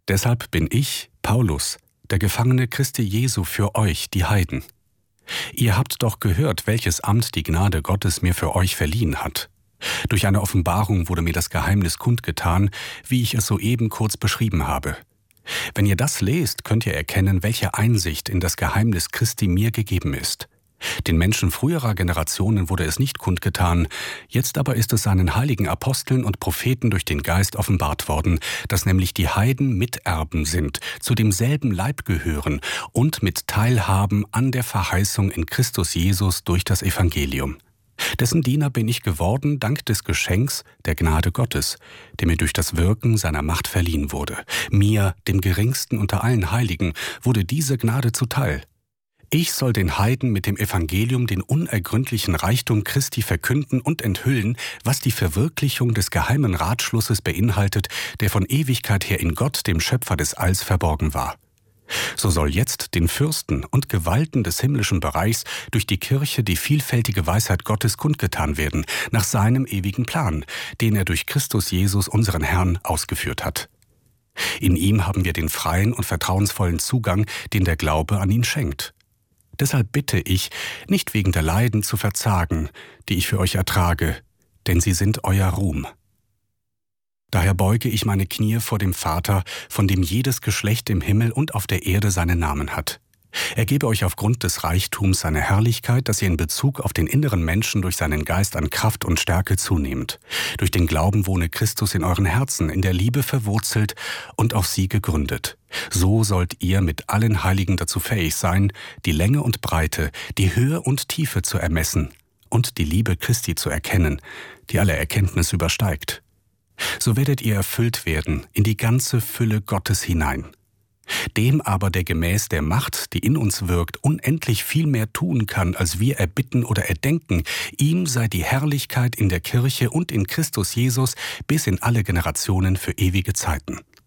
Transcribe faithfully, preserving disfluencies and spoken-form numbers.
Deshalb bin ich, Paulus, der Gefangene Christi Jesu für euch, die Heiden. Ihr habt doch gehört, welches Amt die Gnade Gottes mir für euch verliehen hat. Durch eine Offenbarung wurde mir das Geheimnis kundgetan, wie ich es soeben kurz beschrieben habe. Wenn ihr das lest, könnt ihr erkennen, welche Einsicht in das Geheimnis Christi mir gegeben ist. Den Menschen früherer Generationen wurde es nicht kundgetan, jetzt aber ist es seinen heiligen Aposteln und Propheten durch den Geist offenbart worden, dass nämlich die Heiden Miterben sind, zu demselben Leib gehören und mit Teilhaben an der Verheißung in Christus Jesus durch das Evangelium. Dessen Diener bin ich geworden, dank des Geschenks der Gnade Gottes, der mir durch das Wirken seiner Macht verliehen wurde. Mir, dem Geringsten unter allen Heiligen, wurde diese Gnade zuteil. Ich soll den Heiden mit dem Evangelium den unergründlichen Reichtum Christi verkünden und enthüllen, was die Verwirklichung des geheimen Ratschlusses beinhaltet, der von Ewigkeit her in Gott, dem Schöpfer des Alls, verborgen war. So soll jetzt den Fürsten und Gewalten des himmlischen Bereichs durch die Kirche die vielfältige Weisheit Gottes kundgetan werden, nach seinem ewigen Plan, den er durch Christus Jesus, unseren Herrn, ausgeführt hat. In ihm haben wir den freien und vertrauensvollen Zugang, den der Glaube an ihn schenkt. Deshalb bitte ich, nicht wegen der Leiden zu verzagen, die ich für euch ertrage, denn sie sind euer Ruhm. Daher beuge ich meine Knie vor dem Vater, von dem jedes Geschlecht im Himmel und auf der Erde seinen Namen hat. Er gebe euch aufgrund des Reichtums seiner Herrlichkeit, dass ihr in Bezug auf den inneren Menschen durch seinen Geist an Kraft und Stärke zunehmt. Durch den Glauben wohne Christus in euren Herzen, in der Liebe verwurzelt und auf sie gegründet. So sollt ihr mit allen Heiligen dazu fähig sein, die Länge und Breite, die Höhe und Tiefe zu ermessen und die Liebe Christi zu erkennen, die alle Erkenntnis übersteigt. So werdet ihr erfüllt werden in die ganze Fülle Gottes hinein. Dem aber, der gemäß der Macht, die in uns wirkt, unendlich viel mehr tun kann, als wir erbitten oder erdenken, ihm sei die Herrlichkeit in der Kirche und in Christus Jesus bis in alle Generationen für ewige Zeiten.